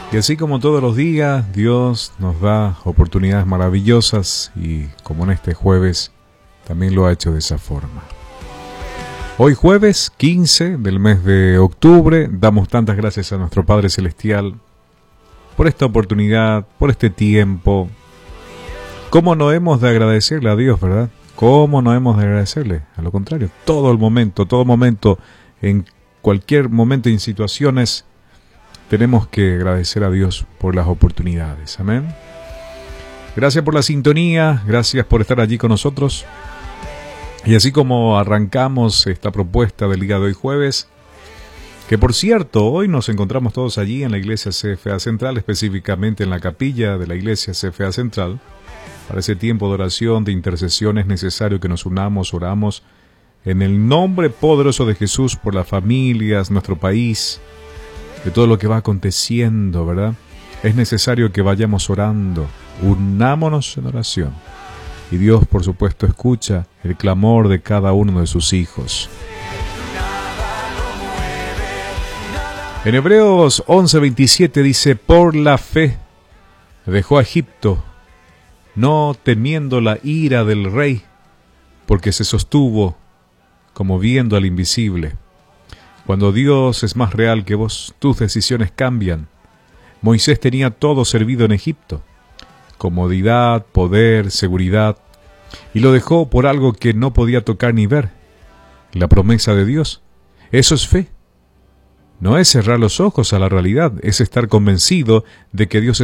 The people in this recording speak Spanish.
Y así como todos los días, Dios nos da oportunidades maravillosas y como en este jueves, también lo ha hecho de esa forma. Hoy jueves 15 del mes de octubre, damos tantas gracias a nuestro Padre Celestial por esta oportunidad, por este tiempo. ¿Cómo no hemos de agradecerle a Dios, verdad? ¿Cómo no hemos de agradecerle? A lo contrario, todo momento, en cualquier momento y en situaciones, tenemos que agradecer a Dios por las oportunidades. Amén. Gracias por la sintonía, gracias por estar allí con nosotros. Y así como arrancamos esta propuesta del día de hoy jueves, que por cierto, hoy nos encontramos todos allí en la iglesia CFA Central, específicamente en la capilla de la iglesia CFA Central. Para ese tiempo de oración, de intercesión, es necesario que nos unamos, oramos en el nombre poderoso de Jesús por las familias, nuestro país, de todo lo que va aconteciendo, ¿verdad? Es necesario que vayamos orando, unámonos en oración. Y Dios, por supuesto, escucha el clamor de cada uno de sus hijos. En Hebreos 11:27 dice, por la fe dejó a Egipto, no temiendo la ira del rey, porque se sostuvo como viendo al invisible. Cuando Dios es más real que vos, tus decisiones cambian. Moisés tenía todo servido en Egipto: comodidad, poder, seguridad, y lo dejó por algo que no podía tocar ni ver: la promesa de Dios. Eso es fe. No es cerrar los ojos a la realidad, es estar convencido de que Dios